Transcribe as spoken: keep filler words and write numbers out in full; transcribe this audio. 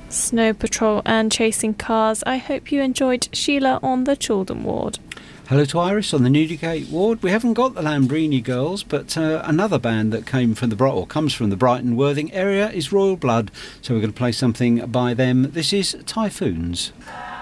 Snow Patrol and Chasing Cars. I hope you enjoyed Sheila on the Children ward. Hello to Iris on the Newdigate ward. We haven't got the Lambrini Girls, but uh, another band that came from the Bri- or comes from the Brighton Worthing area is Royal Blood. So we're going to play something by them. This is Typhoons.